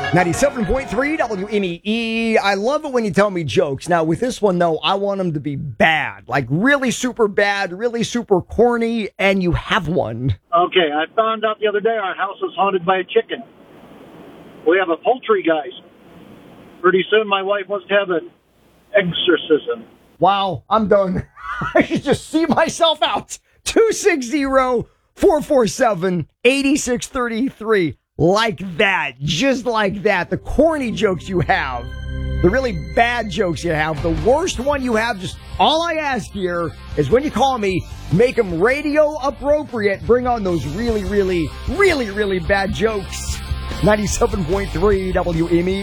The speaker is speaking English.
97.3 WMEE. I love it when you tell me jokes. Now, with this one, though, I want them to be bad. Like, really super bad, really super corny, and you have one. Okay, I found out the other day our house is haunted by a chicken. We have a poultry guy. Pretty soon my wife wants to have an exorcism. Wow, I'm done. I should just see myself out. 260-447-8633. Like that. Just like that. The corny jokes you have. The really bad jokes you have. The worst one you have. Just all I ask here is when you call me, make them radio appropriate. Bring on those really bad jokes. 97.3 WME.